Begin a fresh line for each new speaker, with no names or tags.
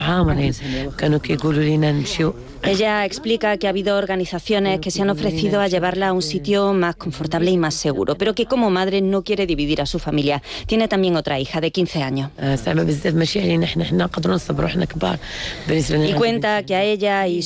Ella explica que ha habido organizaciones que se han ofrecido a llevarla a un sitio más confortable y más seguro, pero que como madre no quiere dividir a su familia. Tiene también otra hija de 15 años. Y cuenta que a ella y